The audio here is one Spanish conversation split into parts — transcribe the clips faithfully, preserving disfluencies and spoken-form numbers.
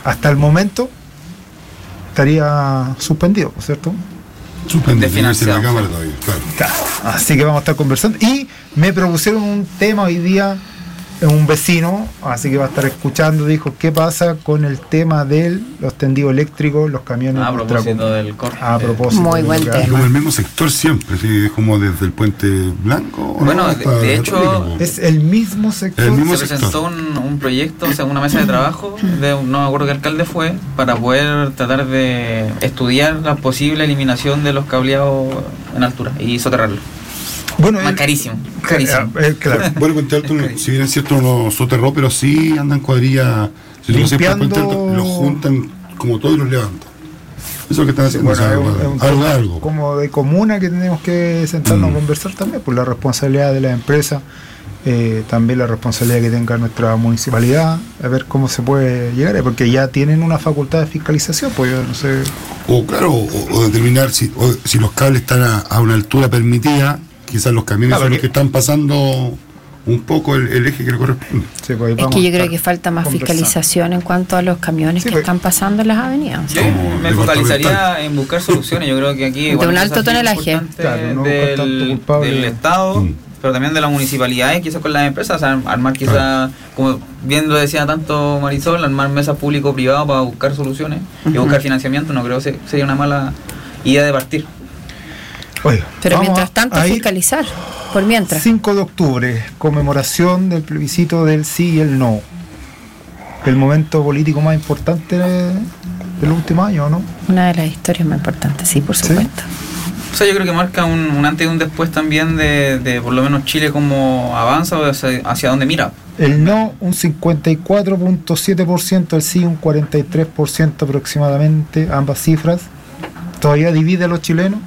hasta el momento estaría suspendido, ¿cierto? Suspendido, financiado. la cámara todavía, claro. Claro. Así que vamos a estar conversando. Y me propusieron un tema hoy día, un vecino, así que va a estar escuchando, dijo, ¿qué pasa con el tema de los tendidos eléctricos, los camiones? A propósito del corte. A propósito. Muy buen tema. Es como el mismo sector siempre, ¿sí? Es como desde el Puente Blanco. Bueno, ¿no? de, de hecho, es el mismo sector. El mismo se presentó un, un proyecto, o sea, una mesa de trabajo, de un, no me acuerdo qué alcalde fue, para poder tratar de estudiar la posible eliminación de los cableados en altura y soterrarlos. Bueno, Más el, carísimo, carísimo. Eh, claro. Bueno, Puente Alto, si bien es cierto, no soterró, pero sí andan cuadrillas. Si lo hacen por Puente Alto, los juntan como todos y los levantan. Eso es lo que están haciendo. Bueno, o sea, es un, es un algo, algo. Como de comuna que tenemos que sentarnos Mm. a conversar también, por la responsabilidad de la empresa, eh, también la responsabilidad que tenga nuestra municipalidad, a ver cómo se puede llegar, porque ya tienen una facultad de fiscalización, pues yo no sé. O claro, o, o determinar si, o, si los cables están a, a una altura permitida. Quizás los camiones Ah, son los porque- que están pasando un poco el, el eje que le corresponde. Sí, pues ahí Es vamos que a yo creo estar que falta más conversando. fiscalización en cuanto a los camiones Sí, que pues. están pasando en las avenidas. Yo Como me focalizaría en buscar soluciones. Yo creo que aquí De bueno, un un alto desafío tonelaje. importante Claro, no buscar tanto del, culpable. del Estado, Mm. pero también de las municipalidades, quizás con las empresas, o sea, armar quizás, como bien lo decía tanto Marisol, armar mesas público-privado para buscar soluciones y Ujú. buscar financiamiento. No creo que sería una mala idea de partir. Oiga, Pero vamos mientras tanto, a ir fiscalizar. Por mientras. cinco de octubre, conmemoración del plebiscito del sí y el no. El momento político más importante del último año, ¿no? Una de las historias más importantes, sí, por Sí. supuesto. O sea, yo creo que marca un, un antes y un después también de, de por lo menos Chile como avanza o hacia, hacia dónde mira. El no un cincuenta y cuatro punto siete por ciento, el sí un cuarenta y tres por ciento aproximadamente, ambas cifras. Todavía divide a los chilenos.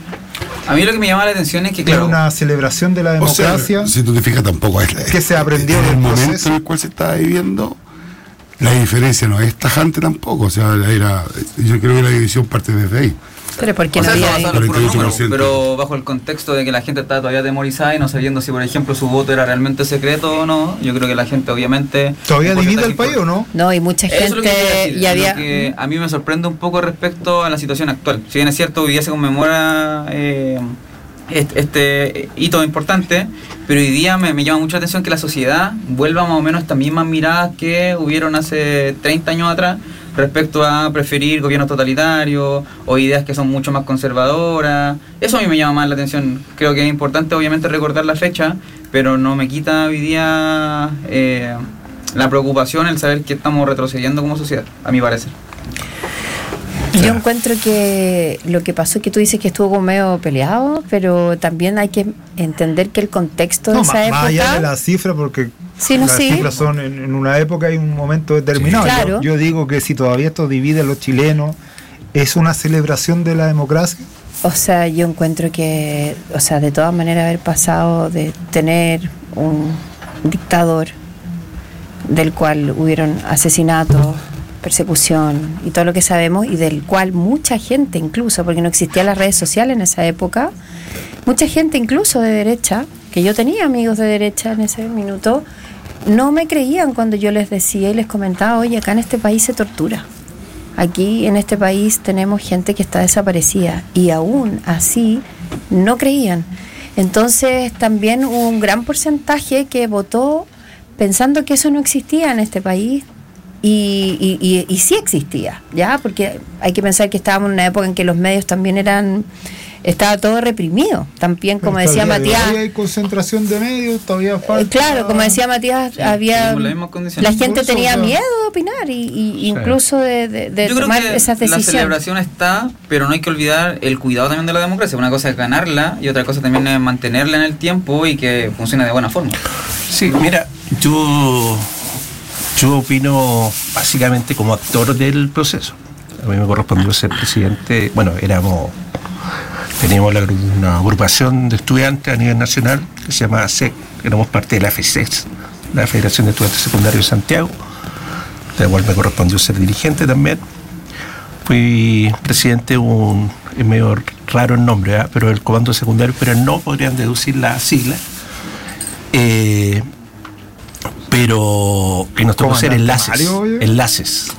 A mí lo que me llama la atención es que, Es claro, una celebración de la O sea, democracia. si tú te fijas, tampoco es que se aprendió en el del momento proceso. en el cual se estaba viviendo. La diferencia no es tajante tampoco. O sea, era, yo creo que la división parte desde ahí. Pero porque o no sea, eso había basado en los puros cuarenta y ocho por números, ciento. pero bajo el contexto de que la gente estaba todavía atemorizada y no sabiendo si, por ejemplo, su voto era realmente secreto o no, yo creo que la gente obviamente... ¿Todavía un divide el porcentaje país o no? No, y mucha Eso es lo que gente quería decir, y había. lo que a mí me sorprende un poco respecto a la situación actual. Si bien es cierto, hoy día se conmemora eh, este, este hito importante, pero hoy día me, me llama mucho la atención que la sociedad vuelva más o menos a estas mismas miradas que hubieron hace treinta años atrás respecto a preferir gobiernos totalitarios o ideas que son mucho más conservadoras. Eso a mí me llama más la atención. Creo que es importante obviamente recordar la fecha, pero no me quita hoy día eh, la preocupación, el saber que estamos retrocediendo como sociedad, a mi parecer. Yo encuentro que lo que pasó es que tú dices que estuvo como medio peleado, pero también hay que entender que el contexto de No, esa más, época. más allá de las cifras, porque Sí, no, las sí. cifras son en, en una época y un momento determinado. Sí, claro. Yo, yo digo que si todavía esto divide a los chilenos, ¿es una celebración de la democracia? O sea, yo encuentro que, o sea, de todas maneras haber pasado de tener un dictador del cual hubieron asesinatos, persecución y todo lo que sabemos, y del cual mucha gente incluso, porque no existían las redes sociales en esa época, mucha gente incluso de derecha, que yo tenía amigos de derecha en ese minuto, no me creían cuando yo les decía y les comentaba, oye, acá en este país se tortura. Aquí en este país tenemos gente que está desaparecida, y aún así no creían. Entonces también hubo un gran porcentaje que votó pensando que eso no existía en este país, y, y, y, y sí existía, ¿ya? Porque hay que pensar que estábamos en una época en que los medios también eran, estaba todo reprimido, también como Hasta el decía día de Matías. hoy hay concentración de medios, todavía falta. Eh, Claro, como decía Matías, Sí, había tenemos las mismas condiciones. la gente Por eso, tenía o sea, miedo de opinar y, y incluso de, de, de Yo creo tomar que esas la decisiones. celebración está, pero no hay que olvidar el cuidado también de la democracia. Una cosa es ganarla y otra cosa también es mantenerla en el tiempo y que funcione de buena forma. Sí, mira, yo, yo opino básicamente como actor del proceso. A mí me correspondió ser presidente, bueno, éramos, teníamos la, una agrupación de estudiantes a nivel nacional que se llamaba S E C, éramos parte de la F E S E S, la Federación de Estudiantes Secundarios de Santiago, de la cual me correspondió ser dirigente también. Fui presidente de un, es medio raro el nombre, ¿eh? Pero el comando secundario, pero no podrían deducir la sigla. Eh, pero que nos tocó ser enlaces, Mario, oye. enlaces,